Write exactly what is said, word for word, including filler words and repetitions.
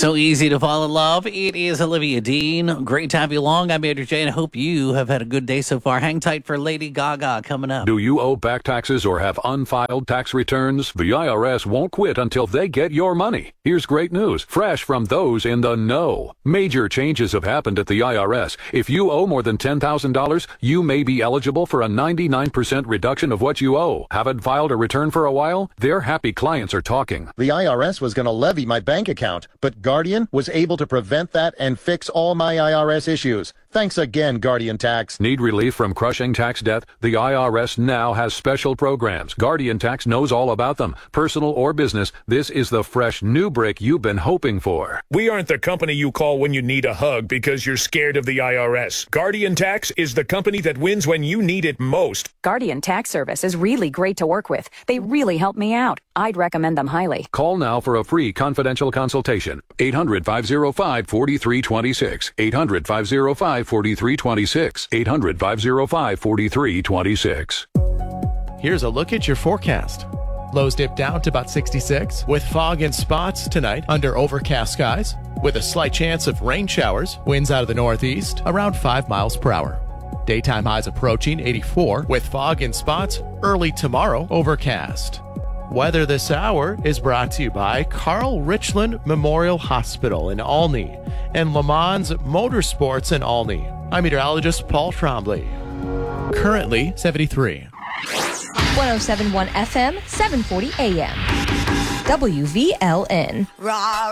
So easy to fall in love. It is Olivia Dean. Great to have you along. I'm Andrew J. and I hope you have had a good day so far. Hang tight for Lady Gaga coming up. Do you owe back taxes or have unfiled tax returns? The I R S won't quit until they get your money. Here's great news, fresh from those in the know. Major changes have happened at the I R S. If you owe more than ten thousand dollars, you may be eligible for a ninety-nine percent reduction of what you owe. Haven't filed a return for a while? Their happy clients are talking. The I R S was going to levy my bank account, but Guardian was able to prevent that and fix all my I R S issues. Thanks again, Guardian Tax. Need relief from crushing tax debt? The I R S now has special programs. Guardian Tax knows all about them. Personal or business, this is the fresh new break you've been hoping for. We aren't the company you call when you need a hug because you're scared of the I R S. Guardian Tax is the company that wins when you need it most. Guardian Tax Service is really great to work with. They really help me out. I'd recommend them highly. Call now for a free confidential consultation. eight hundred, five oh five, four three two six. eight hundred, five oh five, four three two six. eight hundred, five oh five, four three two six. Here's a look at your forecast. Lows dip down to about sixty-six, with fog and spots tonight under overcast skies, with a slight chance of rain showers, winds out of the northeast, around five miles per hour. Daytime highs approaching eighty-four, with fog and spots early tomorrow, overcast. Weather this hour is brought to you by Carl Richland Memorial Hospital in Olney and Le Mans Motorsports in Olney. I'm meteorologist Paul Trombley. Currently seventy-three. one oh seven point one F M, seven forty A M. W V L N.